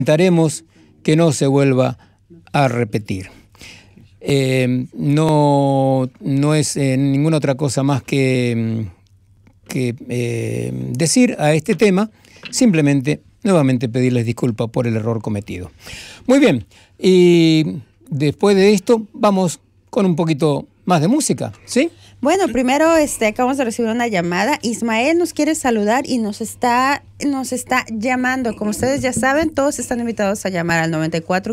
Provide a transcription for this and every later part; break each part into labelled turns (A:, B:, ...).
A: Intentaremos que no se vuelva a repetir. No es ninguna otra cosa más que decir a este tema, simplemente, nuevamente pedirles disculpas por el error cometido. Muy bien, y después de esto vamos con un poquito más de música, ¿sí?
B: Bueno, primero acabamos de recibir una llamada. Ismael nos quiere saludar y nos está llamando. Como ustedes ya saben, todos están invitados a llamar al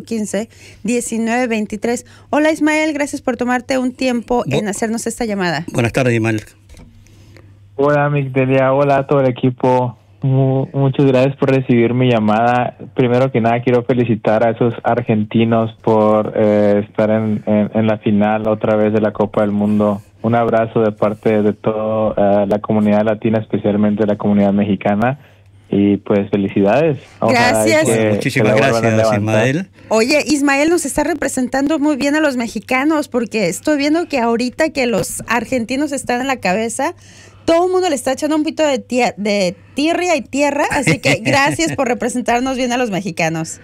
B: 9415-1923. Hola Ismael, gracias por tomarte un tiempo en hacernos esta llamada.
C: Buenas tardes, Ismael.
D: Hola, Migdelia. Hola a todo el equipo. Muchas gracias por recibir mi llamada. Primero que nada, quiero felicitar a esos argentinos por estar en la final otra vez de la Copa del Mundo. Un abrazo de parte de toda la comunidad latina, especialmente la comunidad mexicana. Y pues felicidades.
B: Gracias.
C: Muchísimas gracias, Ismael.
B: Oye, Ismael nos está representando muy bien a los mexicanos, porque estoy viendo que ahorita que los argentinos están en la cabeza, todo el mundo le está echando un poquito de tirria y tierra, así que gracias por representarnos bien a los mexicanos.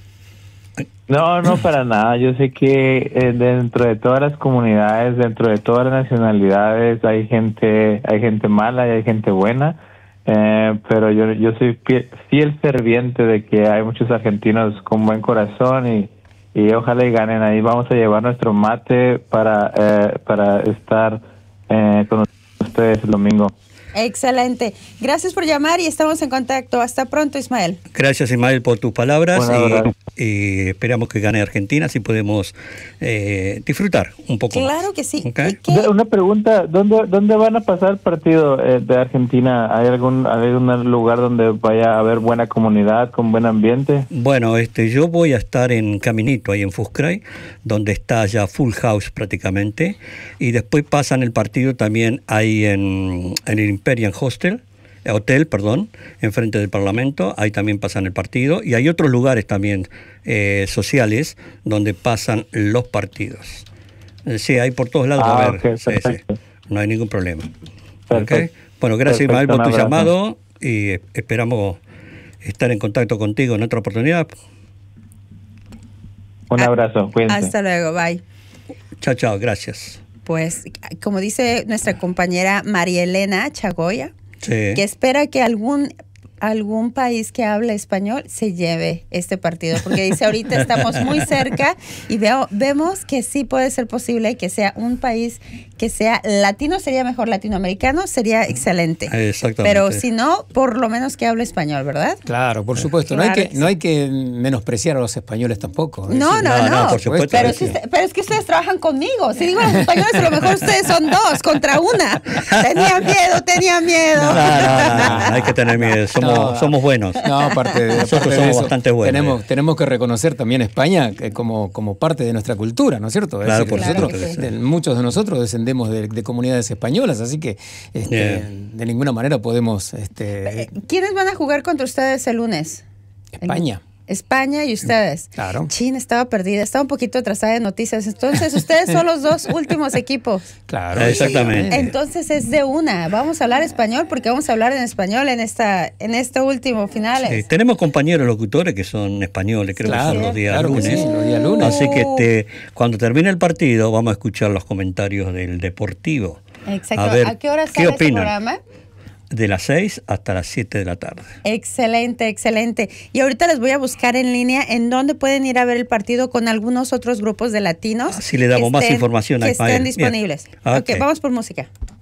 D: No, para nada. Yo sé que dentro de todas las comunidades, dentro de todas las nacionalidades, hay gente mala y hay gente buena, pero yo soy fiel ferviente de que hay muchos argentinos con buen corazón y ojalá y ganen. Ahí vamos a llevar nuestro mate para estar con ustedes el domingo.
B: Excelente. Gracias por llamar y estamos en contacto. Hasta pronto, Ismael.
C: Gracias, Ismael, por tus palabras y esperamos que gane Argentina, así podemos disfrutar un poco
B: Claro
C: más.
B: Que sí.
C: ¿Okay?
D: Una pregunta, ¿dónde van a pasar el partido de Argentina? ¿Hay algún lugar donde vaya a haber buena comunidad, con buen ambiente?
C: Bueno, yo voy a estar en Caminito, ahí en Fuscray, donde está ya full house prácticamente, y después pasan el partido también ahí en el Imperial Hotel, enfrente del Parlamento, ahí también pasan el partido, y hay otros lugares también sociales donde pasan los partidos. Sí, hay por todos lados, a ver,
D: Okay,
C: sí. No hay ningún problema. Okay. Bueno, gracias Ismael por tu llamado y esperamos estar en contacto contigo en otra oportunidad.
D: Un abrazo, cuídense.
B: Hasta luego, bye.
C: Chao, gracias.
B: Pues, como dice nuestra compañera María Elena Chagoya,
C: Sí.
B: que espera que algún país que hable español se lleve este partido, porque dice ahorita estamos muy cerca y vemos que sí puede ser posible que sea un país que sea latino, sería mejor latinoamericano, sería excelente.
C: Exactamente.
B: Pero si no, por lo menos que hable español, ¿verdad?
A: Claro, por supuesto.
B: Claro
A: no hay que menospreciar a los españoles tampoco.
B: No,
C: por supuesto.
B: Pero es que ustedes trabajan conmigo. Si digo los españoles, a lo mejor ustedes son dos contra una. Tenía miedo.
C: No, hay que tener miedo. Somos buenos.
A: No, aparte
C: Nosotros
A: de
C: somos
A: eso,
C: bastante buenos.
A: Tenemos que reconocer también a España como parte de nuestra cultura, ¿no es cierto?
C: Claro,
A: es decir,
C: por
A: nosotros,
C: supuesto.
A: muchos de nosotros descendemos de comunidades españolas, así que de ninguna manera podemos...
B: ¿Quiénes van a jugar contra ustedes el lunes? España y ustedes.
A: Claro.
B: China estaba perdida, estaba un poquito atrasada de noticias. Entonces, ustedes son los dos últimos equipos.
A: Claro.
C: Exactamente.
B: Entonces, es de una. Vamos a hablar español porque vamos a hablar en español en este último final.
C: Sí, tenemos compañeros locutores que son españoles, creo que son los días lunes.
A: Sí, los días lunes.
C: Así que cuando termine el partido vamos a escuchar los comentarios del Deportivo.
B: Exacto.
C: A ver,
B: ¿A qué hora
C: ¿qué
B: sale ese
C: opinan?
B: programa?
C: De las 6 hasta las 7 de la tarde.
B: Excelente. Y ahorita les voy a buscar en línea en dónde pueden ir a ver el partido con algunos otros grupos de latinos.
C: Así le damos más información a
B: que
C: Ismael.
B: estén disponibles.
C: Bien.
B: Ok, vamos por música.